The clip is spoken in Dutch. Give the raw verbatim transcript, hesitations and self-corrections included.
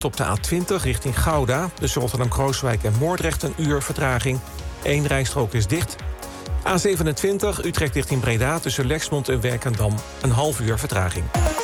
Op de A twintig richting Gouda, tussen Rotterdam-Krooswijk en Moordrecht een uur vertraging. Eén rijstrook is dicht. A zevenentwintig Utrecht richting Breda tussen Lexmond en Werkendam een half uur vertraging.